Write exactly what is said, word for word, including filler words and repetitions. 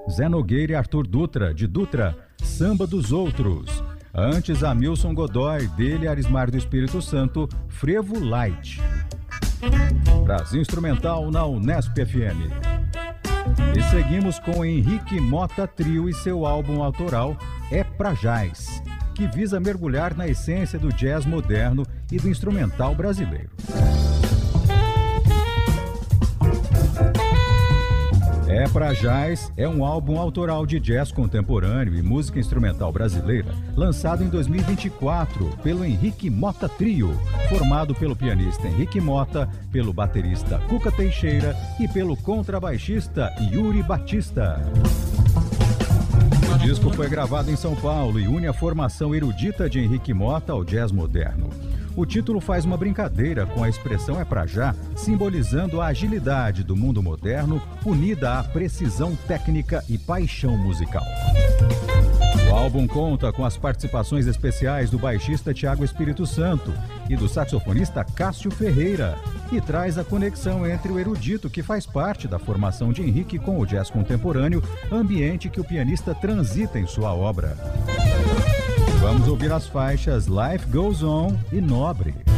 Zé Nogueira e Arthur Dutra, de Dutra, Samba dos Outros. Antes, Hamilton Godoy, dele Arismar do Espírito Santo, Frevo Light. Brasil Instrumental na Unesp F M. E seguimos com Henrique Motta Trio e seu álbum autoral É Pra Jazz, que visa mergulhar na essência do jazz moderno e do instrumental brasileiro. É Pra Jazz é um álbum autoral de jazz contemporâneo e música instrumental brasileira, lançado em dois mil e vinte e quatro pelo Henrique Motta Trio, formado pelo pianista Henrique Motta, pelo baterista Cuca Teixeira e pelo contrabaixista Yuri Batista. O disco foi gravado em São Paulo e une a formação erudita de Henrique Motta ao jazz moderno. O título faz uma brincadeira com a expressão é pra já, simbolizando a agilidade do mundo moderno, unida à precisão técnica e paixão musical. O álbum conta com as participações especiais do baixista Thiago Espírito Santo e do saxofonista Cássio Ferreira, e traz a conexão entre o erudito que faz parte da formação de Henrique com o jazz contemporâneo, ambiente que o pianista transita em sua obra. Vamos ouvir as faixas Life Goes On e Nobre.